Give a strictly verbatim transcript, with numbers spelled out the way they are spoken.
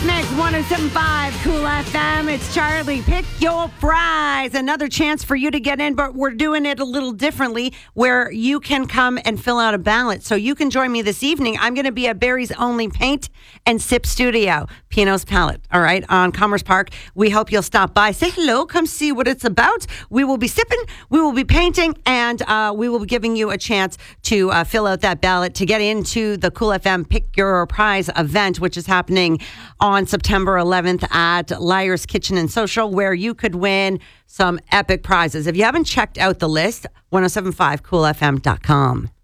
Mix one oh seven point five Cool F M. It's Charlie. Pick your prize. Another chance for you to get in, but we're doing it a little differently where you can come and fill out a ballot. So you can join me this evening. I'm going to be at Barry's Only Paint and Sip Studio, Pino's Palette, all right, on Commerce Park. We hope you'll stop by. Say hello. Come see what it's about. We will be sipping, we will be painting, and uh, we will be giving you a chance to uh, fill out that ballot to get into the Cool F M Pick Your Prize event, which is happening on September eleventh at Liar's Kitchen and Social, where you could win some epic prizes. If you haven't checked out the list, ten seventy-five cool f m dot com.